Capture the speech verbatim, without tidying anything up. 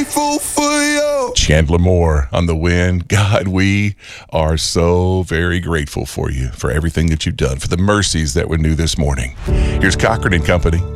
grateful for you. Chandler Moore on the wind. God, we are so very grateful for you, for everything that you've done, for the mercies that were new this morning. Here's Cochran and Company